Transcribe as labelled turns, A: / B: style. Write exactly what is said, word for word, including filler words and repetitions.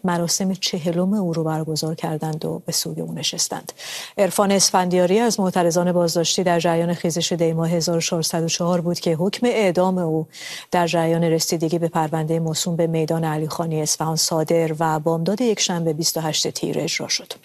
A: مراسم چهلم او رو برگزار کردند و به سوی او نشستند. عرفان اسفندیاری از معترضان بازداشتی در جریان خیزش دی‌ماه هزار و چهارصد و چهار بود که حکم اعدام او در جریان رسیدگی به پرونده موسوم به میدان علیخانی اصفهان صادر و بامداد یکشنبه بیست و هشتم تیر اجرا شد.